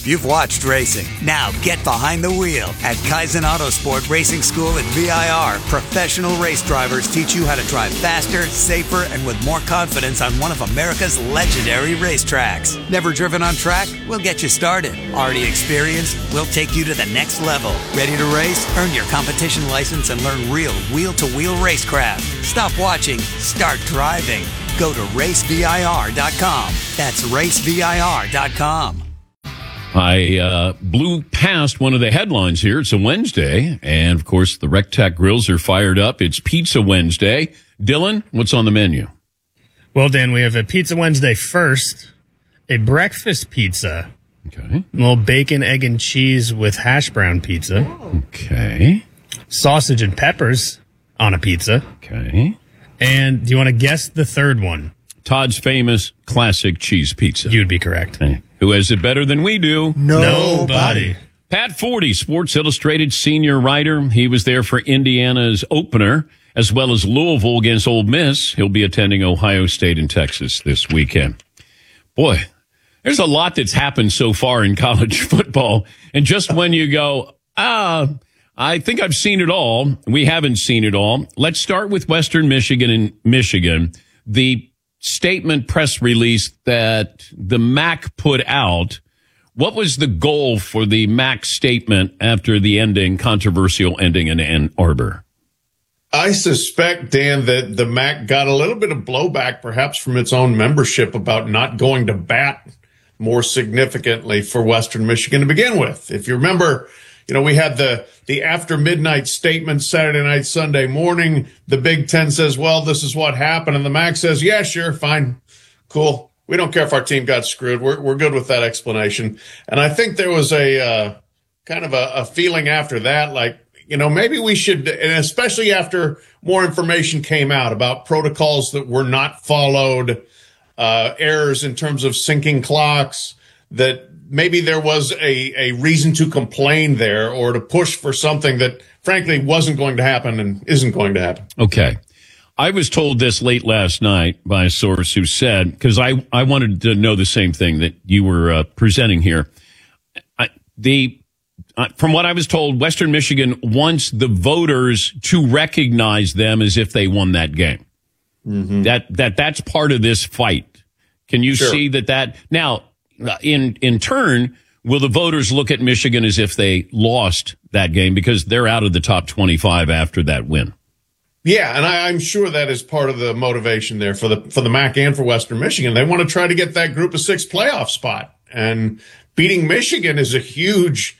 You've watched racing. Now get behind the wheel. At Kaizen Autosport Racing School at VIR, professional race drivers teach you how to drive faster, safer, and with more confidence on one of America's legendary racetracks. Never driven on track? We'll get you started. Already experienced? We'll take you to the next level. Ready to race? Earn your competition license and learn real wheel-to-wheel racecraft. Stop watching. Start driving. Go to racevir.com. That's racevir.com. I blew past one of the headlines here. It's a Wednesday, and of course the RecTac grills are fired up. It's Pizza Wednesday. Dylan, what's on the menu? Well, Dan, we have a Pizza Wednesday first, a breakfast pizza. Okay. A little bacon, egg, and cheese with hash brown pizza. Okay. Sausage and peppers on a pizza. Okay. And do you want to guess the third one? Todd's famous classic cheese pizza. You'd be correct. Okay. Who has it better than we do? Nobody. Pat Forty, Sports Illustrated senior writer. He was there for Indiana's opener, as well as Louisville against Ole Miss. He'll be attending Ohio State and Texas this weekend. Boy, there's a lot that's happened so far in college football. And just when you go, I think I've seen it all, we haven't seen it all. Let's start with Western Michigan and Michigan. The statement press release that the MAC put out. What was the goal for the MAC statement after the controversial ending in Ann Arbor? I suspect, Dan, that the MAC got a little bit of blowback, perhaps from its own membership, about not going to bat more significantly for Western Michigan to begin with. If you remember, we had the after midnight statement Saturday night, Sunday morning. The Big Ten says, well, this is what happened. And the MAC says, yeah, sure, fine, cool. We don't care if our team got screwed. We're good with that explanation. And I think there was a kind of a feeling after that, like, maybe we should, and especially after more information came out about protocols that were not followed, errors in terms of syncing clocks, that maybe there was a reason to complain there or to push for something that, frankly, wasn't going to happen and isn't going to happen. Okay. I was told this late last night by a source who said, because I wanted to know the same thing that you were presenting here. From what I was told, Western Michigan wants the voters to recognize them as if they won that game. Mm-hmm. That's part of this fight. Can you see that now? In turn, will the voters look at Michigan as if they lost that game because they're out of the top 25 after that win? Yeah, and I'm sure that is part of the motivation there for the MAC and for Western Michigan. They want to try to get that Group of 6 playoff spot, and beating Michigan is a huge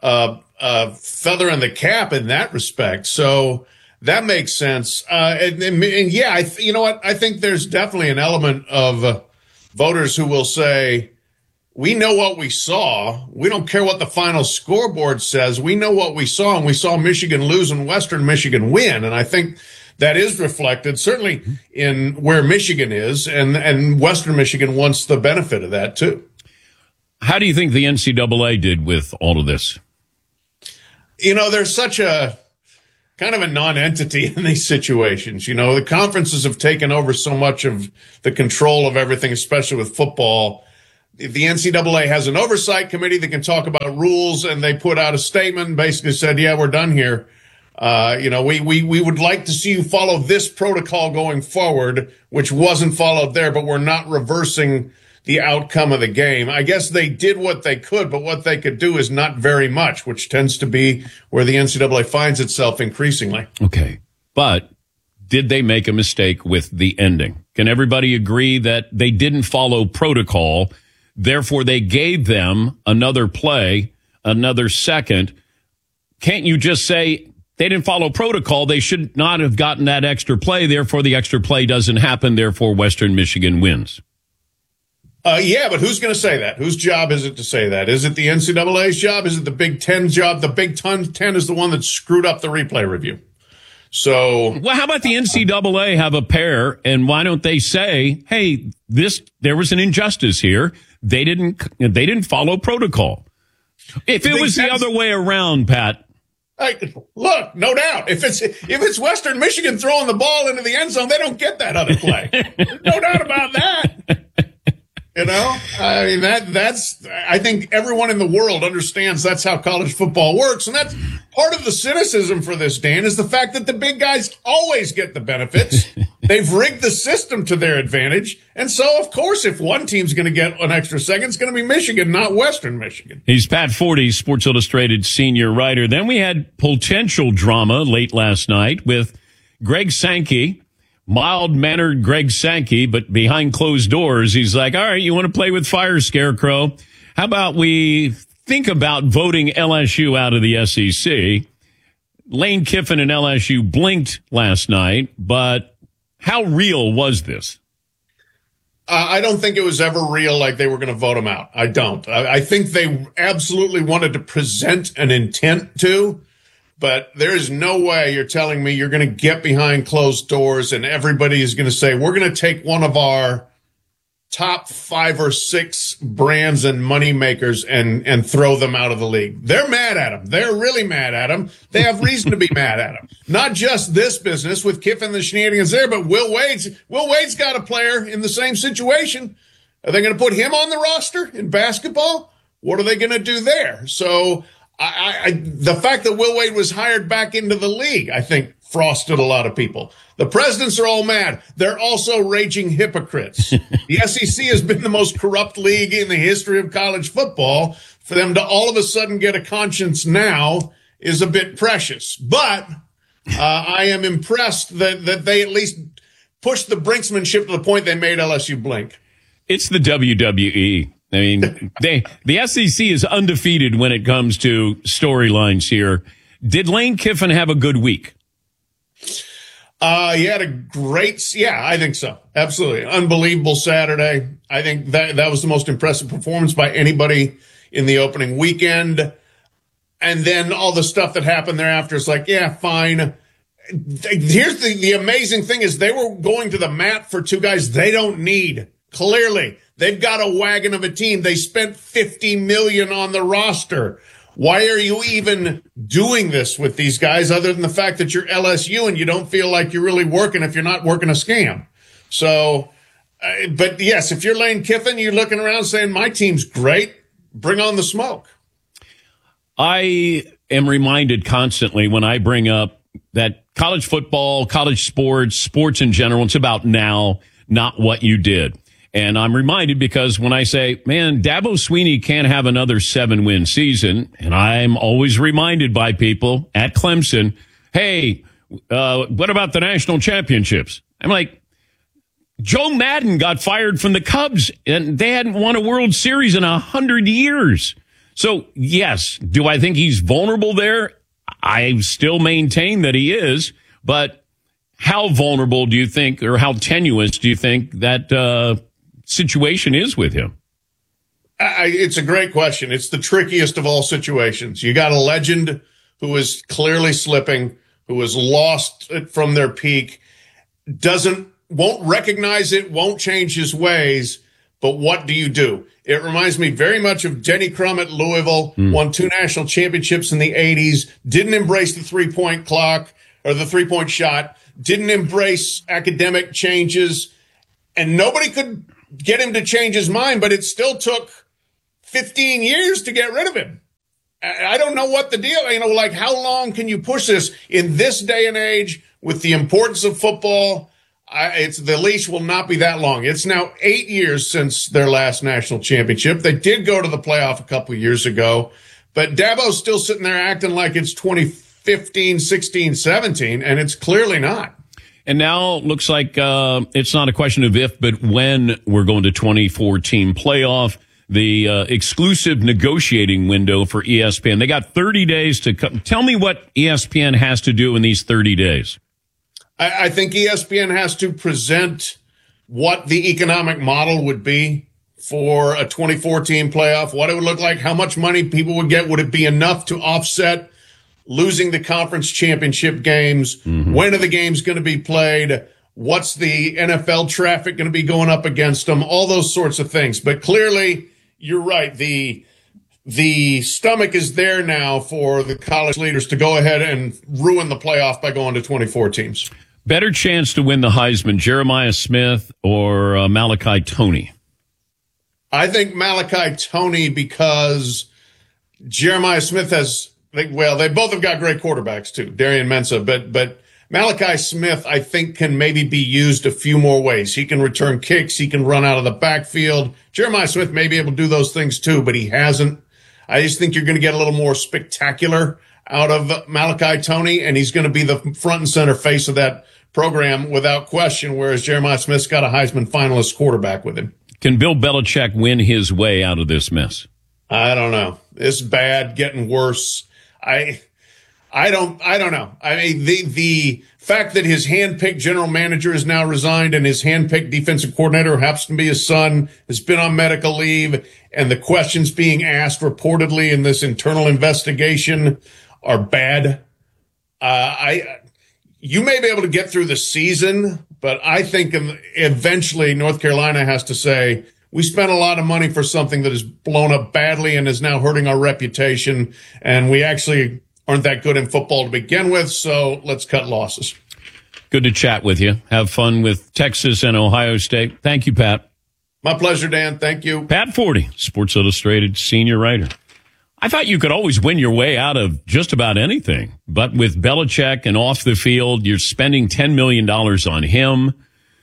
feather in the cap in that respect. So that makes sense. And yeah, you know what? I think there's definitely an element of voters who will say, we know what we saw. We don't care what the final scoreboard says. We know what we saw, and we saw Michigan lose and Western Michigan win. And I think that is reflected certainly in where Michigan is, and Western Michigan wants the benefit of that too. How do you think the NCAA did with all of this? There's such a kind of a non-entity in these situations. The conferences have taken over so much of the control of everything, especially with football. The NCAA has an oversight committee that can talk about rules, and they put out a statement and basically said, yeah, we're done here. We would like to see you follow this protocol going forward, which wasn't followed there, but we're not reversing the outcome of the game. I guess they did what they could, but what they could do is not very much, which tends to be where the NCAA finds itself increasingly. Okay. But did they make a mistake with the ending? Can everybody agree that they didn't follow protocol? Therefore, they gave them another play, another second. Can't you just say they didn't follow protocol? They should not have gotten that extra play. Therefore, the extra play doesn't happen. Therefore, Western Michigan wins. Yeah, but who's going to say that? Whose job is it to say that? Is it the NCAA's job? Is it the Big Ten's job? The Big Ten is the one that screwed up the replay review. So, well, how about the NCAA have a pair, and why don't they say, hey, there was an injustice here. They didn't follow protocol. If it was the other way around, Pat. Look, no doubt. If it's Western Michigan throwing the ball into the end zone, they don't get that other play. No doubt about that. You know, I mean, I think everyone in the world understands that's how college football works. And that's part of the cynicism for this, Dan, is the fact that the big guys always get the benefits. They've rigged the system to their advantage. And so, of course, if one team's going to get an extra second, it's going to be Michigan, not Western Michigan. He's Pat Forty, Sports Illustrated senior writer. Then we had potential drama late last night with Greg Sankey. Mild-mannered Greg Sankey, but behind closed doors, he's like, all right, you want to play with fire, Scarecrow? How about we think about voting LSU out of the SEC? Lane Kiffin and LSU blinked last night, but how real was this? I don't think it was ever real like they were going to vote him out. I don't. I think they absolutely wanted to present an intent to. But there is no way you're telling me you're going to get behind closed doors and everybody is going to say, we're going to take one of our top 5 or 6 brands and money makers and throw them out of the league. They're mad at him. They're really mad at him. They have reason to be mad at him. Not just this business with Kiffin, the shenanigans there, but Will Wade's got a player in the same situation. Are they going to put him on the roster in basketball? What are they going to do there? So the fact that Will Wade was hired back into the league, I think, frosted a lot of people. The presidents are all mad. They're also raging hypocrites. The SEC has been the most corrupt league in the history of college football. For them to all of a sudden get a conscience now is a bit precious. But I am impressed that they at least pushed the brinksmanship to the point they made LSU blink. It's the WWE. I mean, the SEC is undefeated when it comes to storylines here. Did Lane Kiffin have a good week? He had I think so. Absolutely. Unbelievable Saturday. I think that was the most impressive performance by anybody in the opening weekend. And then all the stuff that happened thereafter is like, yeah, fine. Here's the amazing thing is they were going to the mat for 2 guys they don't need. Clearly. They've got a wagon of a team. They spent $50 million on the roster. Why are you even doing this with these guys other than the fact that you're LSU and you don't feel like you're really working if you're not working a scam? So, but yes, if you're Lane Kiffin, you're looking around saying, my team's great. Bring on the smoke. I am reminded constantly when I bring up that college football, college sports in general, it's about now, not what you did. And I'm reminded because when I say, man, Dabo Swinney can't have another 7-win season, and I'm always reminded by people at Clemson, hey, what about the national championships? I'm like, Joe Madden got fired from the Cubs, and they hadn't won a World Series in 100 years. So, yes, do I think he's vulnerable there? I still maintain that he is, but how vulnerable do you think, or how tenuous do you think that situation is with him? It's a great question. It's the trickiest of all situations. You got a legend who is clearly slipping, who has lost it from their peak, won't recognize it, won't change his ways. But what do you do? It reminds me very much of Denny Crum at Louisville, won 2 national championships in the 80s, didn't embrace the 3-point clock or the 3-point shot, didn't embrace academic changes, and nobody could get him to change his mind, but it still took 15 years to get rid of him. I don't know what the deal, like how long can you push this in this day and age with the importance of football? The leash will not be that long. It's now 8 years since their last national championship. They did go to the playoff a couple of years ago, but Dabo's still sitting there acting like it's 2015, 16, 17, and it's clearly not. And now looks like it's not a question of if, but when we're going to 2014 playoff, the exclusive negotiating window for ESPN. They got 30 days to come. Tell me what ESPN has to do in these 30 days. I think ESPN has to present what the economic model would be for a 2014 playoff, what it would look like, how much money people would get. Would it be enough to offset losing the conference championship games? Mm-hmm. When are the games going to be played? What's the NFL traffic going to be going up against them? All those sorts of things. But clearly, you're right. The stomach is there now for the college leaders to go ahead and ruin the playoff by going to 24 teams. Better chance to win the Heisman, Jeremiah Smith or Malachi Toney? I think Malachi Toney, because Jeremiah Smith they both have got great quarterbacks too, Darian Mensah, but Malachi Smith, I think, can maybe be used a few more ways. He can return kicks. He can run out of the backfield. Jeremiah Smith may be able to do those things too, but he hasn't. I just think you're going to get a little more spectacular out of Malachi Toney, and he's going to be the front and center face of that program without question, whereas Jeremiah Smith's got a Heisman finalist quarterback with him. Can Bill Belichick win his way out of this mess? I don't know. It's bad, getting worse. I don't know. I mean, the fact that his handpicked general manager has now resigned and his handpicked defensive coordinator, who happens to be his son, has been on medical leave, and the questions being asked reportedly in this internal investigation are bad. You may be able to get through the season, but I think eventually North Carolina has to say, we spent a lot of money for something that has blown up badly and is now hurting our reputation, and we actually aren't that good in football to begin with, so let's cut losses. Good to chat with you. Have fun with Texas and Ohio State. Thank you, Pat. My pleasure, Dan. Thank you. Pat Forty, Sports Illustrated senior writer. I thought you could always win your way out of just about anything. But with Belichick and off the field, you're spending $10 million on him.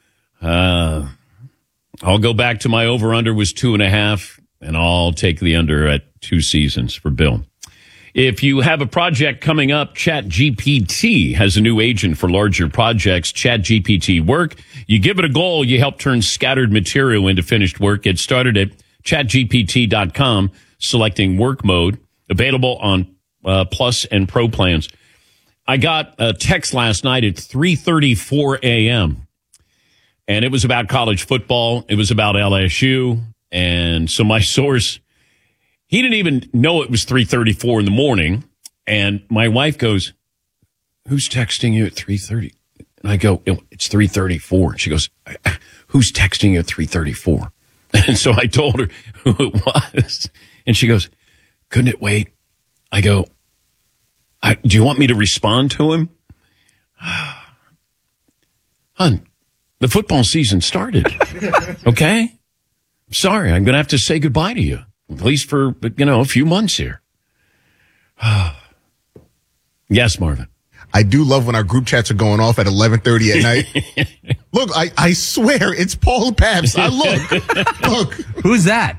I'll go back to my over-under was 2.5, and I'll take the under at 2 seasons for Bill. If you have a project coming up, ChatGPT has a new agent for larger projects, ChatGPT Work. You give it a goal, you help turn scattered material into finished work. Get started at chatgpt.com, selecting work mode, available on Plus and Pro plans. I got a text last night at 3:34 a.m., and it was about college football. It was about LSU. And so my source, he didn't even know it was 3:34 in the morning. And my wife goes, who's texting you at 3:30? And I go, it's 3:34. She goes, who's texting you at 3:34? And so I told her who it was. And she goes, couldn't it wait? I go, do you want me to respond to him? Hun, the football season started. Okay? Sorry, I'm going to have to say goodbye to you, at least for, a few months here. Yes, Marvin. I do love when our group chats are going off at 11:30 at night. Look, I swear it's Paul Pabst. Look. Who's that?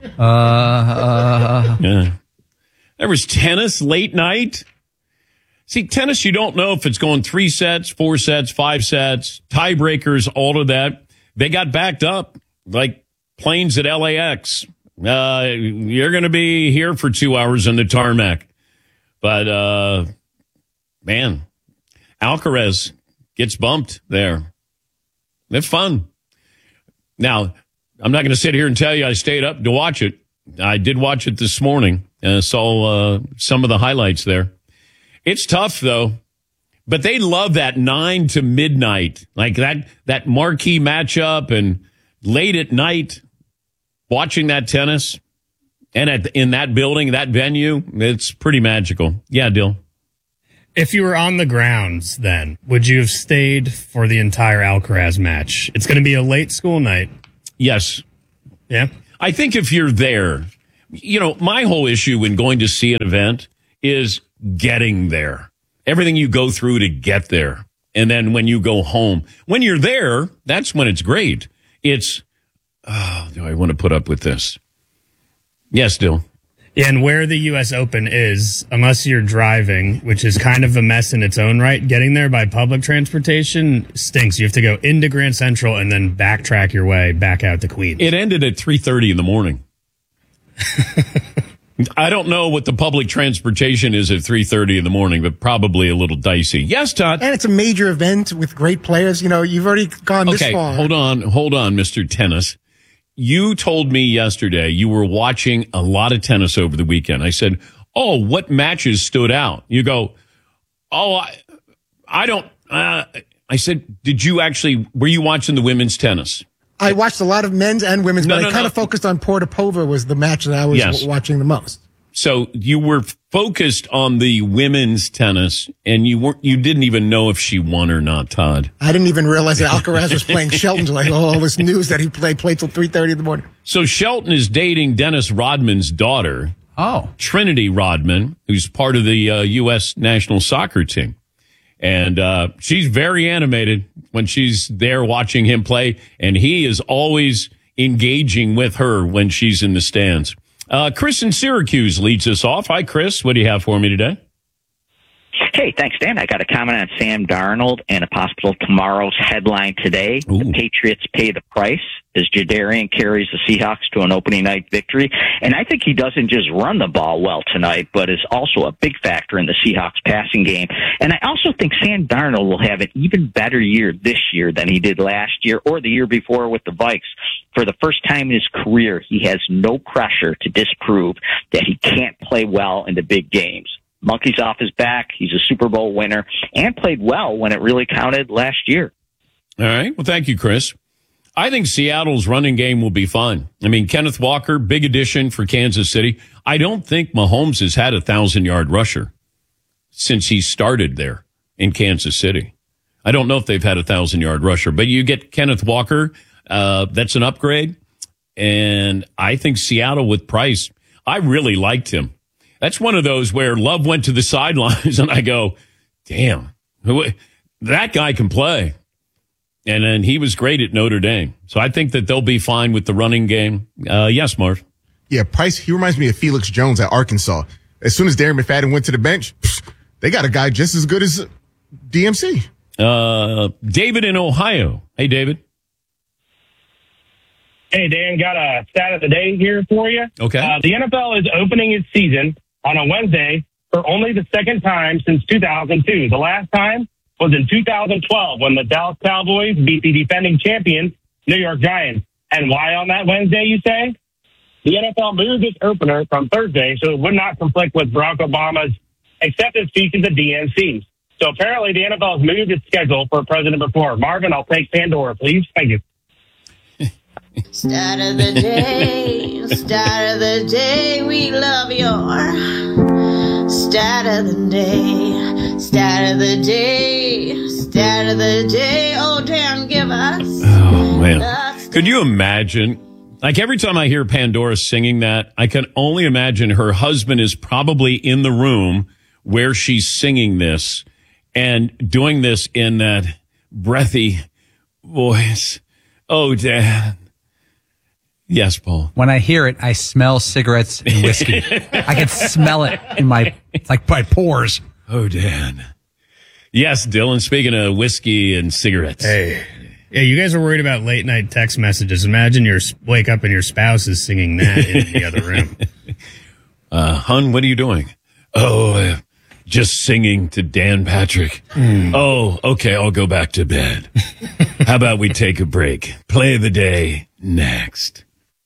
Yeah. There was tennis late night. See, tennis, you don't know if it's going 3 sets, 4 sets, 5 sets, tiebreakers, all of that. They got backed up like planes at LAX. You're going to be here for 2 hours on the tarmac. But, man, Alcaraz gets bumped there. It's fun. Now, I'm not going to sit here and tell you I stayed up to watch it. I did watch it this morning. Saw some of the highlights there. It's tough, though. But they love that 9 to midnight, like that marquee matchup, and late at night watching that tennis and in that building, that venue. It's pretty magical. Yeah, Dill. If you were on the grounds, then, would you have stayed for the entire Alcaraz match? It's going to be a late school night. Yes. Yeah? I think if you're there, my whole issue when going to see an event is getting there. Everything you go through to get there. And then when you go home, when you're there, that's when it's great. It's, do I want to put up with this? Yes, Dill. Yeah, and where the U.S. Open is, unless you're driving, which is kind of a mess in its own right, getting there by public transportation stinks. You have to go into Grand Central and then backtrack your way back out to Queens. It ended at 3:30 in the morning. I don't know what the public transportation is at 3:30 in the morning, but probably a little dicey. Yes, Todd. And it's a major event with great players. You've already gone this far. Okay, hold on, Mr. Tennis. You told me yesterday you were watching a lot of tennis over the weekend. I said, what matches stood out? You go, I don't. I said, were you watching the women's tennis? I watched a lot of men's and women's, but I kind of focused on Portapova was the match that I was watching the most. So you were focused on the women's tennis, and you didn't even know if she won or not, Todd. I didn't even realize that Alcaraz was playing Shelton until all this news that he played till 3:30 in the morning. So Shelton is dating Dennis Rodman's daughter, Trinity Rodman, who's part of the U.S. national soccer team. And she's very animated when she's there watching him play, and he is always engaging with her when she's in the stands. Chris in Syracuse leads us off. Hi, Chris. What do you have for me today? Hey, thanks, Dan. I got a comment on Sam Darnold and a possible tomorrow's headline today. Ooh. The Patriots pay the price as Jadarian carries the Seahawks to an opening night victory. And I think he doesn't just run the ball well tonight, but is also a big factor in the Seahawks passing game. And I also think Sam Darnold will have an even better year this year than he did last year or the year before with the Vikes. For the first time in his career, he has no pressure to disprove that he can't play well in the big games. Monkey's off his back. He's a Super Bowl winner and played well when it really counted last year. All right. Well, thank you, Chris. I think Seattle's running game will be fun. I mean, Kenneth Walker, big addition for Kansas City. I don't think Mahomes has had a 1,000-yard rusher since he started there in Kansas City. I don't know if they've had a 1,000-yard rusher, but you get Kenneth Walker. That's an upgrade. And I think Seattle with Price, I really liked him. That's one of those where Love went to the sidelines and I go, damn, that guy can play. And then he was great at Notre Dame. So I think that they'll be fine with the running game. Yes, Marv. Yeah, Price, he reminds me of Felix Jones at Arkansas. As soon as Darren McFadden went to the bench, they got a guy just as good as DMC. David in Ohio. Hey, David. Hey, Dan, got a stat of the day here for you. Okay. The NFL is opening its season on a Wednesday for only the second time since 2002. The last time was in 2012 when the Dallas Cowboys beat the defending champion, New York Giants. And why on that Wednesday, you say? The NFL moved its opener from Thursday so it would not conflict with Barack Obama's acceptance speeches at DNC. So apparently the NFL has moved its schedule for a president before. Marvin, I'll take Pandora, please. Thank you. Start of the day, we love your start of the day, oh damn, give us. Oh, man. Could you imagine? Like every time I hear Pandora singing that, I can only imagine her husband is probably in the room where she's singing this and doing this in that breathy voice. Oh, Dad. Yes, Paul. When I hear it, I smell cigarettes and whiskey. I can smell it in my pores. Oh, Dan. Yes, Dylan, speaking of whiskey and cigarettes. Hey. Yeah, you guys are worried about late night text messages. Imagine you wake up and your spouse is singing that in the other room. Hun, what are you doing? Oh, just singing to Dan Patrick. Oh, okay, I'll go back to bed. How about we take a break? Play of the day next.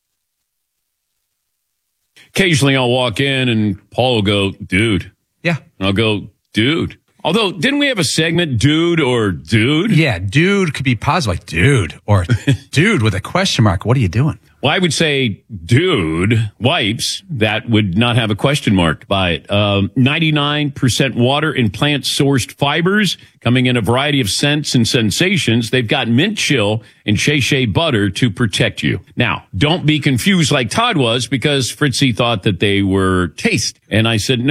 Occasionally I'll walk in and Paul will go, dude. Yeah. I'll go, dude. Although, didn't we have a segment, dude or dude? Yeah, dude could be positive, like dude, or dude with a question mark. What are you doing? Well, I would say dude wipes that would not have a question mark by it. 99% water and plant-sourced fibers coming in a variety of scents and sensations. They've got mint chill and Shea Shea butter to protect you. Now, don't be confused like Todd was because Fritzy thought that they were taste. And I said, no.